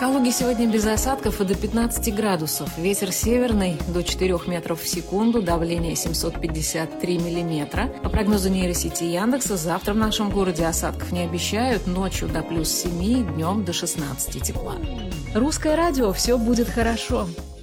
Калуге сегодня без осадков и до 15 градусов. Ветер северный до 4 метров в секунду, давление 753 миллиметра. По прогнозу нейросети Яндекса, завтра в нашем городе осадков не обещают. Ночью до плюс 7, днем до 16 тепла. Русское радио, все будет хорошо.